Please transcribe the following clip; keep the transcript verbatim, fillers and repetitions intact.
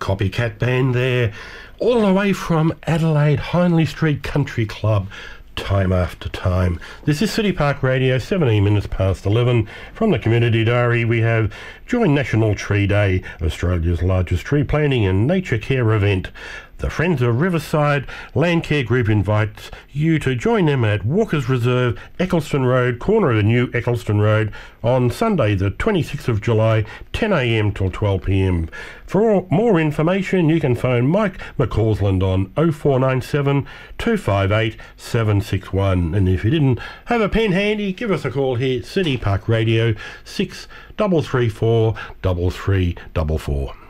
Copycat Band there, all the way from Adelaide, Hindley Street Country Club, time after time. This is City Park Radio, seventeen minutes past eleven. From the Community Diary, we have join National Tree Day, Australia's largest tree planting and nature care event. The Friends of Riverside Land Care Group invites you to join them at Walkers Reserve, Eccleston Road, corner of the new Eccleston Road, on Sunday the twenty-sixth of July, ten a m till twelve p m. For more information, you can phone Mike McCausland on oh four nine seven, two five eight, seven six one. And if you didn't have a pen handy, give us a call here, City Park Radio, six three three four, three three four four.